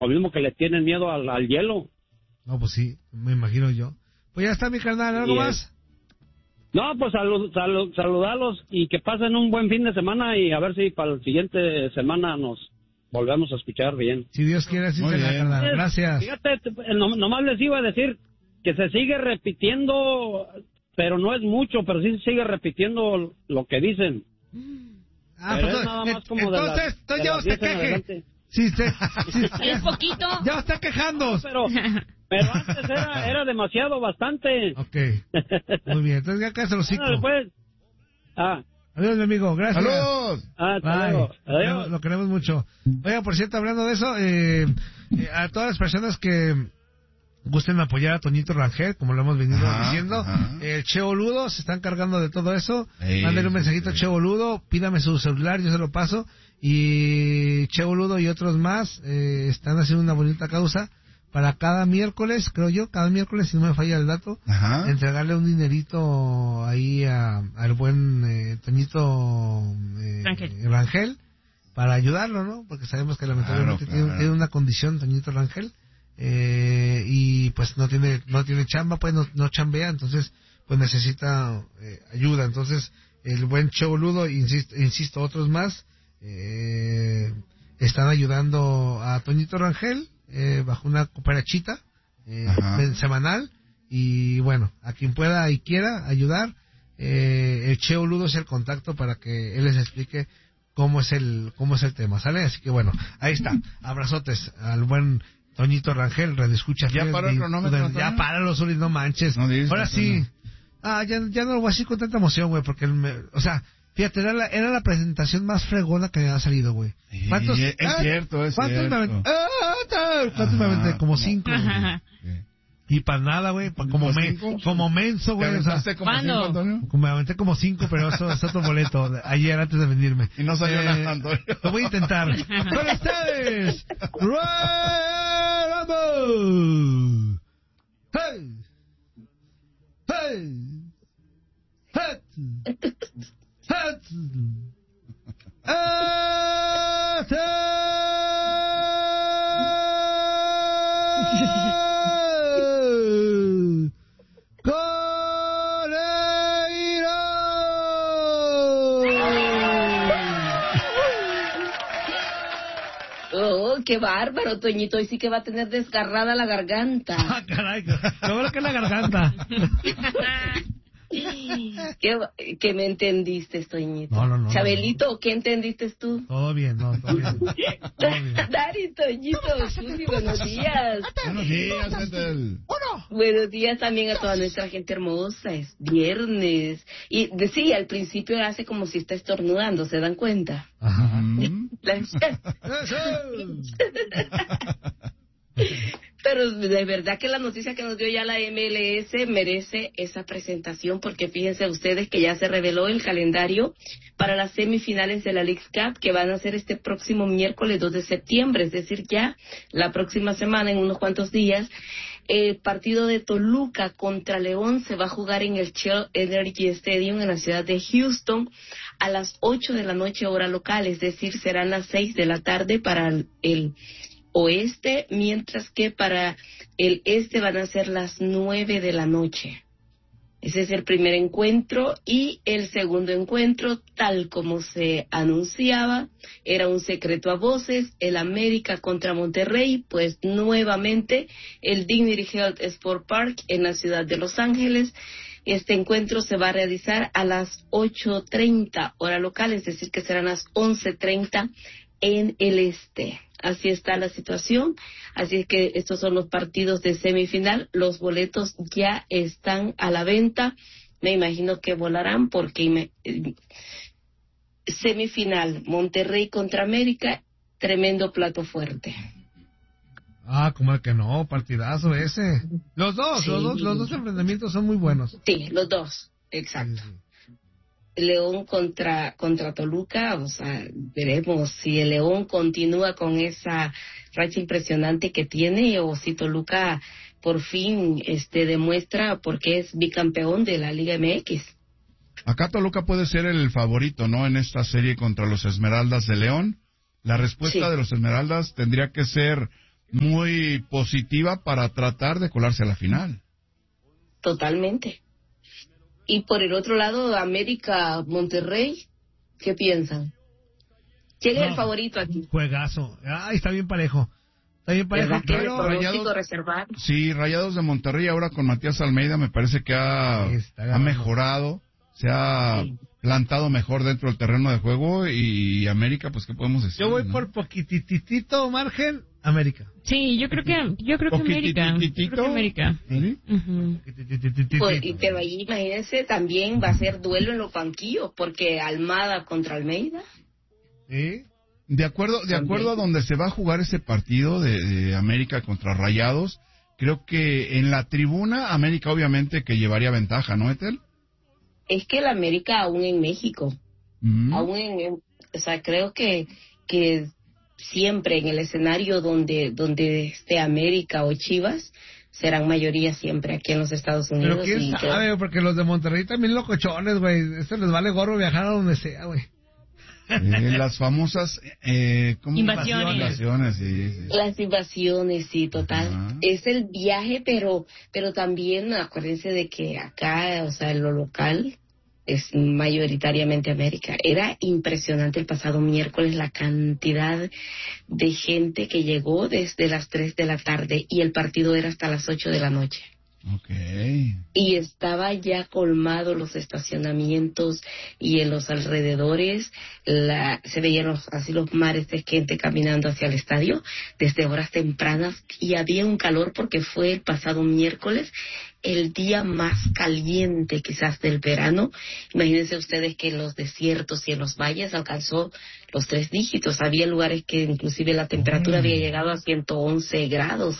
lo mismo que le tienen miedo al hielo. No, pues sí, me imagino yo. Pues ya está, mi carnal, ¿algo más? No, pues saludarlos y que pasen un buen fin de semana y a ver si para la siguiente semana nos volvemos a escuchar bien. Si Dios quiere, así será, carnal. Gracias. Fíjate, nomás les iba a decir que se sigue repitiendo, pero no es mucho, pero sí se sigue repitiendo lo que dicen. Pues es nada más como entonces ya usted queje. Es poquito. Ya está quejando. Pero antes era demasiado, bastante. Ok. Muy bien, entonces ya cállate los hocico. Después. Adiós, mi amigo, gracias. ¡Saludos! Adiós. Lo queremos mucho. Oiga, por cierto, hablando de eso, a todas las personas que gusten apoyar a Toñito Rangel, como lo hemos venido diciendo, Che Boludo se está encargando de todo eso. Mándale un mensajito a Che Boludo, pídame su celular, yo se lo paso. Y Che Boludo y otros más están haciendo una bonita causa para cada miércoles, creo yo, cada miércoles, si no me falla el dato, entregarle un dinerito ahí al buen Toñito Rangel para ayudarlo, ¿no? Porque sabemos que lamentablemente tiene una condición, Toñito Rangel, y pues no tiene chamba, pues no chambea, entonces pues necesita ayuda. Entonces el buen Che Boludo, insisto, otros más están ayudando a Toñito Rangel bajo una cooperachita semanal, y bueno, a quien pueda y quiera ayudar, el Che Boludo es el contacto para que él les explique cómo es el tema, ¿sale? Así que bueno, ahí está, abrazotes al buen Toñito Rangel, radioescucha. ¿Ya paró el cronómetro? Ya páralo, Zuli, no manches. Ahora sí. Ya no lo voy a decir con tanta emoción, güey, porque fíjate, era la presentación más fregona que me ha salido, güey. ¿Cuántos? Es cierto. ¿Cuántos me aventé? Como 5. Y para nada, güey, como menso, güey. Me aventé como 5, pero eso es otro boleto. Ayer, antes de venirme. Y no salió nada, Antonio. Lo voy a intentar. ¡Con ustedes! ¡Royal Rumble! ¡Hey! ¡Hey! Oh, qué bárbaro, Toñito. Hoy sí que va a tener desgarrada la garganta. Ah, caray, lo bueno que es la garganta. ¿Qué me entendiste, Toñito? No. Chabelito, ¿qué entendiste tú? Todo bien, todo bien. Dari, Toñito, Susi, buenos días. Buenos días, gente. Buenos días también a toda nuestra gente hermosa. Es viernes. Y sí, al principio hace como si está estornudando, ¿se dan cuenta? Ajá. Pero de verdad que la noticia que nos dio ya la MLS merece esa presentación, porque fíjense ustedes que ya se reveló el calendario para las semifinales de la Leagues Cup, que van a ser este próximo miércoles 2 de septiembre, es decir, ya la próxima semana, en unos cuantos días. El partido de Toluca contra León se va a jugar en el Shell Energy Stadium en la ciudad de Houston a las 8 de la noche hora local, es decir, serán las 6 de la tarde para el oeste, mientras que para el este van a ser las 9 de la noche. Ese es el primer encuentro, y el segundo encuentro, tal como se anunciaba, era un secreto a voces, el América contra Monterrey, pues nuevamente el Dignity Health Sport Park en la ciudad de Los Ángeles. Este encuentro se va a realizar a las 8:30 hora local, es decir, que serán las 11:30 en el este. Así está la situación, así es que estos son los partidos de semifinal. Los boletos ya están a la venta, me imagino que volarán porque semifinal, Monterrey contra América, tremendo plato fuerte. Como el que no, partidazo ese. Los dos enfrentamientos son muy buenos. Sí, los dos, exacto. Sí. León contra Toluca, o sea, veremos si el León continúa con esa racha impresionante que tiene, o si Toluca por fin demuestra porque es bicampeón de la Liga MX. Acá Toluca puede ser el favorito, ¿no?, en esta serie contra los Esmeraldas de León. La respuesta de los Esmeraldas tendría que ser muy positiva para tratar de colarse a la final. Totalmente. Y por el otro lado, América, Monterrey, ¿qué piensan? ¿Quién es el favorito aquí? Juegazo. Ay, está bien parejo. Está bien parejo. ¿Verdad que el Pero pronóstico reservado? Sí, Rayados de Monterrey ahora con Matías Almeida me parece que ha mejorado, se ha plantado mejor dentro del terreno de juego, y América, pues, ¿qué podemos decir? Yo voy por poquititito margen, América. Sí, yo creo que América. Yo creo que América. ¿Sí? Uh-huh. Pero ahí, imagínense, también va a ser duelo en los banquillos, porque Almada contra Almeida. ¿Sí? De acuerdo a donde se va a jugar ese partido de América contra Rayados, creo que en la tribuna América obviamente que llevaría ventaja, ¿no, Ethel? Es que el América aún en México, o sea, creo que siempre en el escenario donde esté América o Chivas, serán mayoría siempre aquí en los Estados Unidos. Pero quién sabe, porque los de Monterrey también locochones, güey. Esto les vale gorro viajar a donde sea, güey. Las famosas invasiones. Sí. Las invasiones, sí, total. Ajá. Es el viaje, pero también acuérdense de que acá, o sea, en lo local es mayoritariamente América. Era impresionante el pasado miércoles la cantidad de gente que llegó desde las 3 de la tarde y el partido era hasta las 8 de la noche. Okay. Y estaba ya colmado los estacionamientos y en los alrededores se veían así los mares de gente caminando hacia el estadio desde horas tempranas, y había un calor porque fue el pasado miércoles el día más caliente quizás del verano. Imagínense ustedes que en los desiertos y en los valles alcanzó los 3 dígitos. Había lugares que inclusive la temperatura había llegado a 111 grados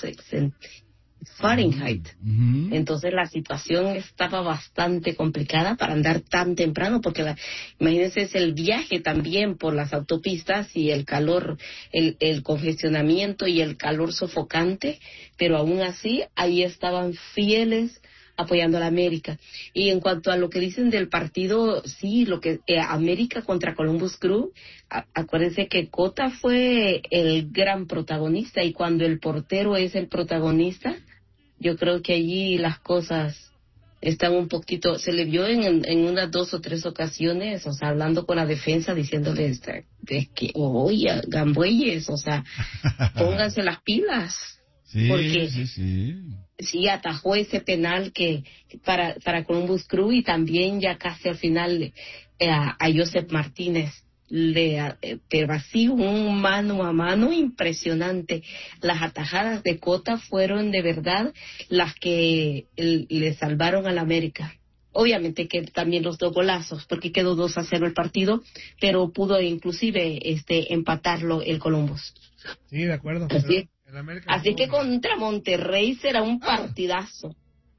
Fahrenheit. Entonces la situación estaba bastante complicada para andar tan temprano, porque imagínense, es el viaje también por las autopistas y el calor, el congestionamiento y el calor sofocante, pero aún así ahí estaban fieles apoyando a la América. Y en cuanto a lo que dicen del partido, sí, lo que América contra Columbus Crew, acuérdense que Cota fue el gran protagonista, y cuando el portero es el protagonista, yo creo que allí las cosas están un poquito, se le vio en unas 2 o 3 ocasiones, o sea, hablando con la defensa, diciéndole que, oye, gambueyes, o sea, pónganse las pilas. Sí, porque sí atajó ese penal que para Columbus Crew, y también ya casi al final a Joseph Martínez pero así un mano a mano impresionante. Las atajadas de Cota fueron de verdad las que le salvaron al América. Obviamente que también los 2 golazos, porque quedó 2-0 el partido, pero pudo inclusive empatarlo el Columbus. Sí, de acuerdo. Así que contra Monterrey será un partidazo.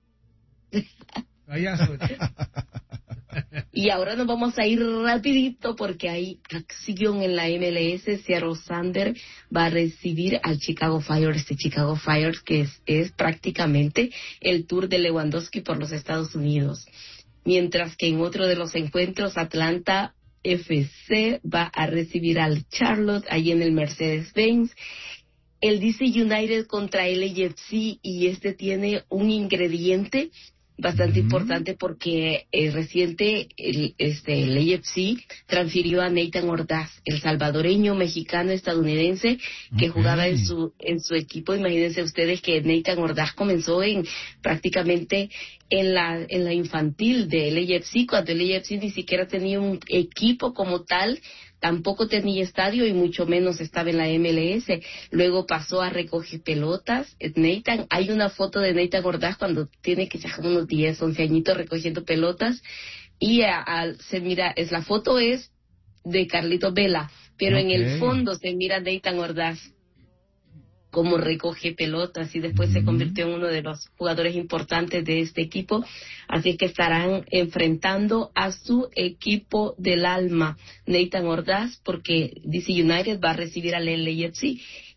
Y ahora nos vamos a ir rapidito porque hay acción en la MLS. Seattle Sander va a recibir al Chicago Fire, Chicago Fire que es prácticamente el tour de Lewandowski por los Estados Unidos. Mientras que en otro de los encuentros, Atlanta FC va a recibir al Charlotte allí en el Mercedes-Benz. El DC United contra el LAFC, y tiene un ingrediente bastante importante porque reciente el LAFC transfirió a Nathan Ordaz, el salvadoreño mexicano estadounidense que jugaba en su equipo. Imagínense ustedes que Nathan Ordaz comenzó prácticamente en la infantil de LAFC, cuando el LAFC ni siquiera tenía un equipo como tal, tampoco tenía estadio y mucho menos estaba en la MLS. Luego pasó a recoger pelotas. Nathan, hay una foto de Nathan Ordaz cuando tiene que ser unos 10, 11 añitos recogiendo pelotas, y la foto es de Carlito Vela, pero en el fondo se mira Nathan Ordaz como recoge pelotas, y después se convirtió en uno de los jugadores importantes de este equipo. Así que estarán enfrentando a su equipo del alma, Nathan Ordaz, porque DC United va a recibir al LAFC.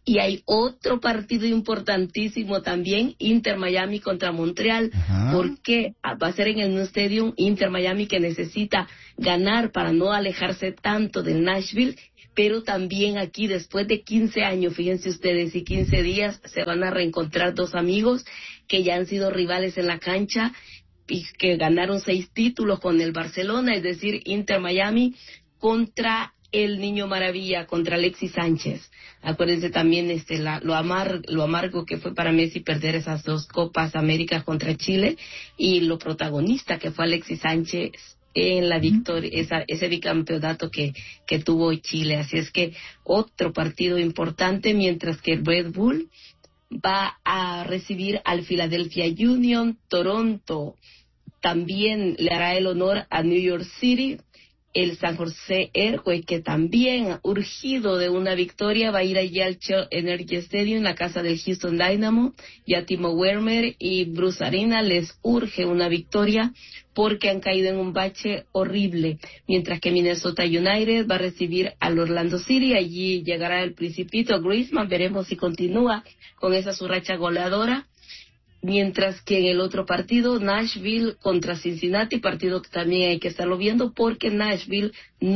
Y hay otro partido importantísimo también, Inter Miami contra Montreal, porque va a ser en el New Stadium. Inter Miami, que necesita ganar para no alejarse tanto del Nashville, pero también aquí después de 15 años, fíjense ustedes, y 15 días, se van a reencontrar dos amigos que ya han sido rivales en la cancha y que ganaron 6 títulos con el Barcelona, es decir, Inter Miami contra el Niño Maravilla, contra Alexis Sánchez. Acuérdense también lo amargo que fue para Messi perder esas 2 Copas Américas contra Chile, y lo protagonista que fue Alexis Sánchez en la victoria, ese bicampeonato que tuvo Chile. Así es que otro partido importante, mientras que Red Bull va a recibir al Philadelphia Union. Toronto también le hará el honor a New York City. El San José Earthquake, que también, urgido de una victoria, va a ir allí al Shell Energy Stadium, la casa del Houston Dynamo. Ya Timo Werner y Bruce Arena les urge una victoria porque han caído en un bache horrible. Mientras que Minnesota United va a recibir al Orlando City. Allí llegará el Principito Griezmann. Veremos si continúa con esa su racha goleadora. Mientras que en el otro partido, Nashville contra Cincinnati, partido que también hay que estarlo viendo, porque Nashville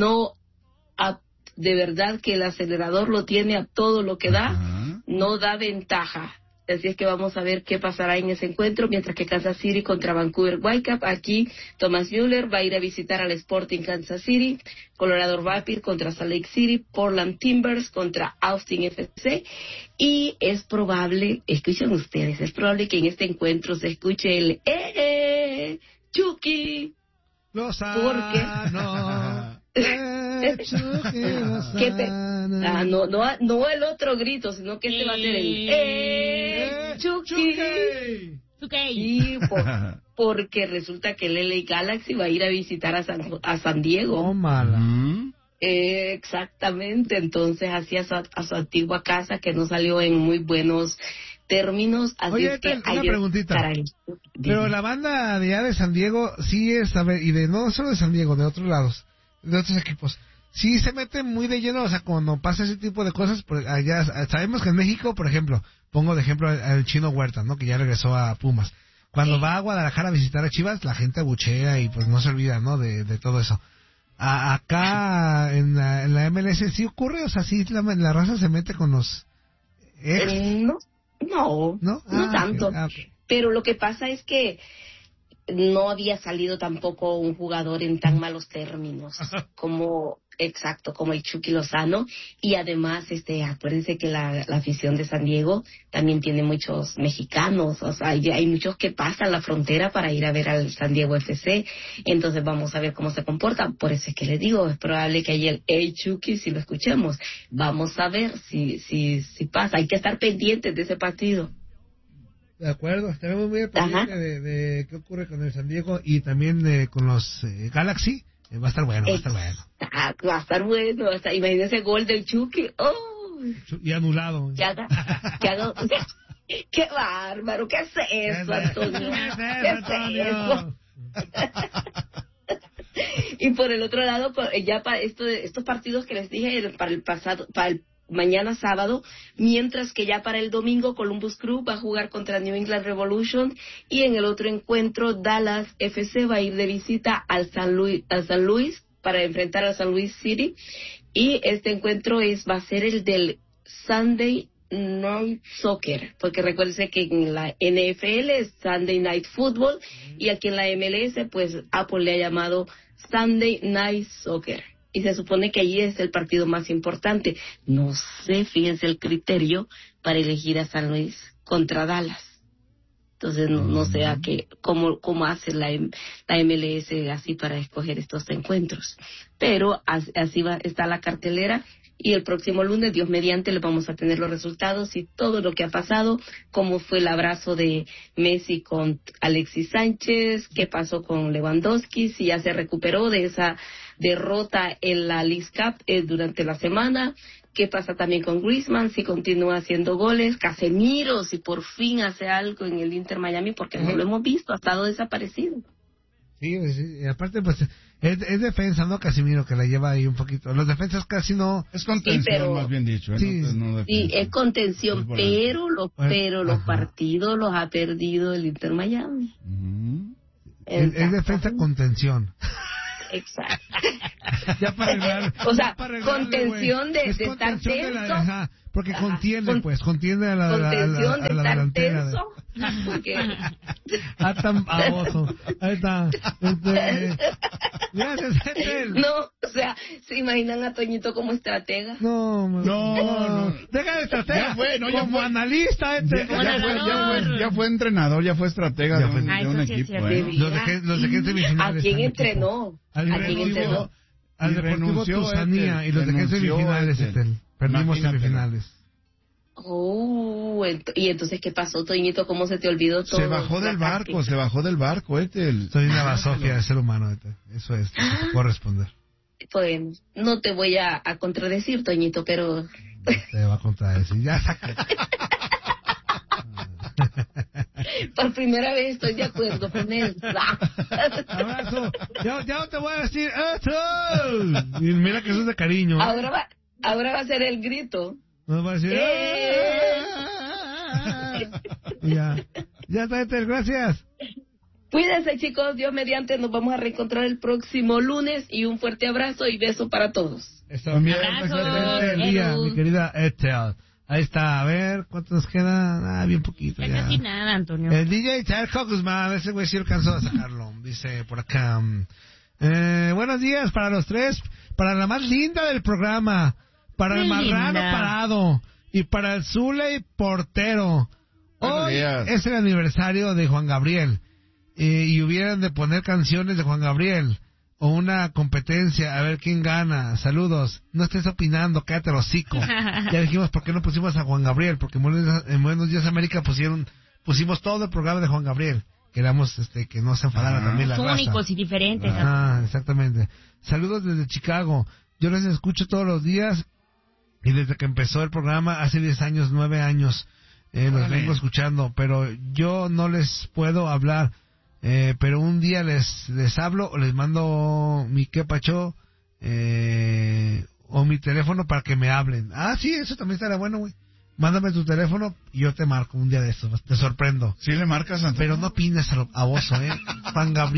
de verdad que el acelerador lo tiene a todo lo que da, no da ventaja. Así es que vamos a ver qué pasará en ese encuentro, mientras que Kansas City contra Vancouver Whitecaps. Aquí Thomas Müller va a ir a visitar al Sporting Kansas City, Colorado Rapids contra Salt Lake City, Portland Timbers contra Austin FC, y es probable, escuchen ustedes, es probable que en este encuentro se escuche el Chucky. Lozano. No el otro grito, sino que este va a ser el Chucky. Y porque resulta que el LA Galaxy va a ir a visitar a San Diego. Oh, mala. Exactamente, entonces hacia a su antigua casa, que no salió en muy buenos términos. Así Oye, es que una preguntita. Pero la banda de allá de San Diego sí es, a ver, y de no solo de San Diego, de otros lados, de otros equipos, sí se mete muy de lleno, o sea, cuando pasa ese tipo de cosas, allá sabemos que en México, por ejemplo, pongo de ejemplo al Chino Huerta, ¿no? Que ya regresó a Pumas. Cuando va a Guadalajara a visitar a Chivas, la gente abuchea y pues no se olvida, ¿no? De todo eso. Acá en la MLS sí ocurre, o sea, sí la raza se mete con los ex. No tanto. Okay. Pero lo que pasa es que no había salido tampoco un jugador en tan malos términos como el Chucky Lozano. Y además, acuérdense que la afición de San Diego también tiene muchos mexicanos, o sea, hay muchos que pasan la frontera para ir a ver al San Diego FC. Entonces vamos a ver cómo se comporta. Por eso es que les digo, es probable que ahí el Chucky, si lo escuchemos, vamos a ver si pasa. Hay que estar pendientes de ese partido. De acuerdo, estaremos muy pendientes de qué ocurre con el San Diego y también con los Galaxy. Va a estar bueno, va a estar bueno. Va a estar bueno. Imagínese el gol del Chucky. ¡Oh! Y anulado. ¡Qué bárbaro! ¿Qué es eso, Antonio? ¿Qué es eso? Y por el otro lado, ya para estos partidos que les dije, para el mañana sábado, mientras que ya para el domingo Columbus Crew va a jugar contra New England Revolution, y en el otro encuentro Dallas FC va a ir de visita al San Luis para enfrentar a San Luis City, y este encuentro va a ser el del Sunday Night Soccer, porque recuérdense que en la NFL es Sunday Night Football, y aquí en la MLS pues Apple le ha llamado Sunday Night Soccer. Y se supone que allí es el partido más importante. No sé, fíjense el criterio para elegir a San Luis contra Dallas. Entonces no sé cómo hace la MLS así para escoger estos encuentros. Pero así está la cartelera, y el próximo lunes, Dios mediante, le vamos a tener los resultados y todo lo que ha pasado, cómo fue el abrazo de Messi con Alexis Sánchez, qué pasó con Lewandowski, si ya se recuperó de esa derrota en la League Cup durante la semana, qué pasa también con Griezmann, si continúa haciendo goles, Casemiro, si por fin hace algo en el Inter Miami, porque no lo hemos visto, ha estado desaparecido. Sí, aparte pues Es defensa, ¿no? Casimiro, que la lleva ahí un poquito. Los defensas casi no... Es contención, más bien dicho. Sí, sí, es contención, pero los partidos los ha perdido el Inter Miami. Es defensa contención. Exacto. Ya para arreglar, o sea, contención de estar tenso. Porque contiene a la delantera. Porque... tan baboso. Ahí está. Gracias, Ethel. No, o sea, ¿se imaginan a Toñito como estratega? No. Deja de estratega. Como analista, Ethel. Ya fue entrenador, ya fue estratega de un equipo. Los dejé en semifinales. ¿A quién entrenó? Al Deportivo Tusanía y los dejé en semifinales, Ethel. Perdimos semifinales. ¿Y entonces qué pasó, Toñito? ¿Cómo se te olvidó todo? Se bajó del barco, Ethel. Soy una basofia de ser humano, Ethel. Eso es, puedo responder. Pues no te voy a contradecir, Toñito, pero... No te va a contradecir, ya saca. Por primera vez estoy de acuerdo con él. Abrazo. Ya no te voy a decir esto. Y mira que eso es de cariño. Ahora va a ser el grito. No va a decir. Ya está, Ethel, gracias. Cuídense, chicos. Dios mediante, nos vamos a reencontrar el próximo lunes. Y un fuerte abrazo y beso para todos. Excelente día, mi querida Ethel. Ahí está, a ver, ¿cuánto nos queda? Bien poquito. Ya casi nada, Antonio. El DJ Charles Guzmán, ese güey sí alcanzó a sacarlo. Dice por acá. Buenos días para los tres, para la más linda del programa, para el marrano parado y para el Zule portero. Hoy es el aniversario de Juan Gabriel y hubieran de poner canciones de Juan Gabriel o una competencia, a ver quién gana. Saludos. No estés opinando, cállate el hocico. Ya dijimos por qué no pusimos a Juan Gabriel, porque en Buenos Días América pusimos todo el programa de Juan Gabriel. Queramos que no se enfadara también la raza. Únicos y diferentes. Exactamente. Saludos desde Chicago. Yo les escucho todos los días y desde que empezó el programa hace 10 años, 9 años, los vengo escuchando, pero yo no les puedo hablar. Pero un día les hablo o les mando mi quepacho o mi teléfono para que me hablen. Sí, eso también estará bueno, güey. Mándame tu teléfono y yo te marco un día de estos. Te sorprendo. Sí le marcas, Antonio. Pero no opines a bozo, Juan Gabriel.